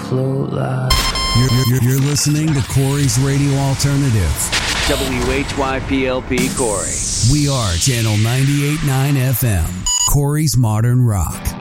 float like. You're listening to Corey's Radio Alternative. WHYPLP Corey. We are Channel 98.9 FM, Corey's Modern Rock.